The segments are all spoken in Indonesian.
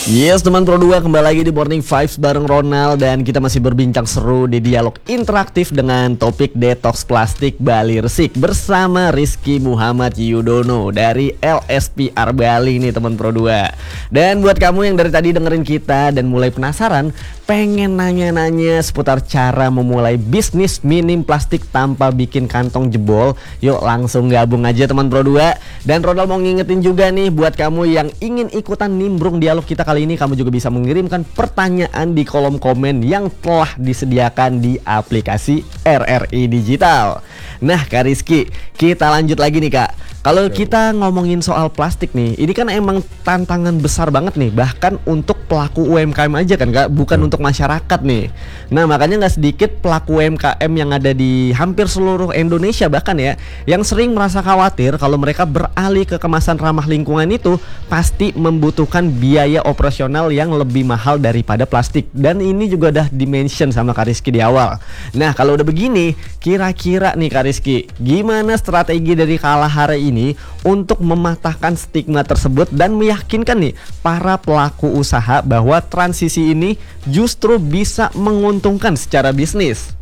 Yes teman Pro 2, kembali lagi di Morning Vibes bareng Ronald. Dan kita masih berbincang seru di dialog interaktif dengan topik detox plastik Bali Resik bersama Rizky Muhammad Yudono dari LSPR Bali nih teman Pro 2. Dan buat kamu yang dari tadi dengerin kita dan mulai penasaran, pengen nanya-nanya seputar cara memulai bisnis minim plastik tanpa bikin kantong jebol, yuk langsung gabung aja teman Pro 2. Dan Ronald mau ngingetin juga nih buat kamu yang ingin ikutan nimbrung dialog kita kali ini, kamu juga bisa mengirimkan pertanyaan di kolom komen yang telah disediakan di aplikasi RRI Digital. Nah Kak Rizky, kita lanjut lagi nih Kak. Kalau kita ngomongin soal plastik nih, ini kan emang tantangan besar banget nih, bahkan untuk pelaku UMKM aja kan Kak, bukan untuk masyarakat nih. Nah makanya gak sedikit pelaku UMKM yang ada di hampir seluruh Indonesia bahkan ya, yang sering merasa khawatir kalau mereka beralih ke kemasan ramah lingkungan itu pasti membutuhkan biaya operasional yang lebih mahal daripada plastik. Dan ini juga udah dimention sama Kak Rizky di awal. Nah kalau udah begini, kira-kira nih Kak Rizky, gimana strategi dari Kalahara ini untuk mematahkan stigma tersebut dan meyakinkan nih para pelaku usaha bahwa transisi ini justru bisa menguntungkan secara bisnis?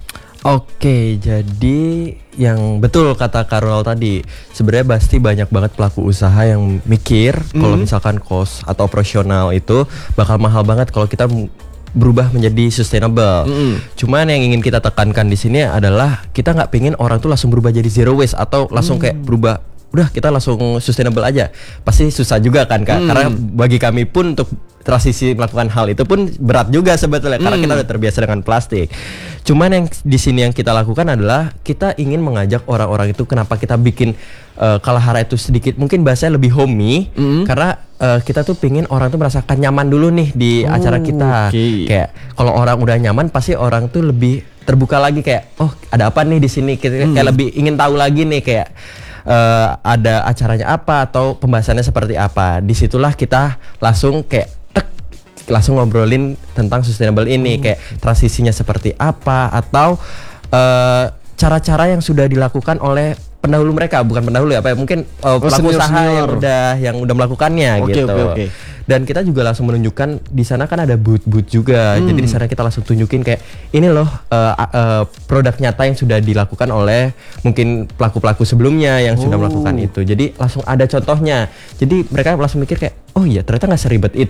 Oke, jadi yang betul kata Karol tadi, sebenarnya pasti banyak banget pelaku usaha yang mikir kalau misalkan cost atau operasional itu bakal mahal banget kalau kita berubah menjadi sustainable. Cuman yang ingin kita tekankan di sini adalah kita nggak pengen orang tuh langsung berubah jadi zero waste atau langsung kayak berubah, udah kita langsung sustainable aja. Pasti susah juga kan Kak, karena bagi kami pun untuk transisi melakukan hal itu pun berat juga sebetulnya karena kita udah terbiasa dengan plastik. Cuman yang di sini yang kita lakukan adalah kita ingin mengajak orang-orang itu, kenapa kita bikin Kalahara itu sedikit mungkin bahasanya lebih homey, karena kita tuh pingin orang tuh merasakan nyaman dulu nih di acara kita. Kayak kalau orang udah nyaman pasti orang tuh lebih terbuka lagi, kayak oh ada apa nih di sini, kayak lebih ingin tahu lagi nih, kayak ada acaranya apa atau pembahasannya seperti apa. Disitulah kita langsung kayak langsung ngobrolin tentang sustainable ini, kayak transisinya seperti apa atau cara-cara yang sudah dilakukan oleh pendahulu mereka, bukan pendahulu ya, apa ya, mungkin pelaku usaha yang udah melakukannya gitu. Dan kita juga langsung menunjukkan di sana kan ada booth juga. Jadi di sana kita langsung tunjukin kayak ini loh produk nyata yang sudah dilakukan oleh mungkin pelaku-pelaku sebelumnya yang sudah melakukan itu. Jadi langsung ada contohnya. Jadi mereka langsung mikir kayak oh iya ternyata nggak seribet itu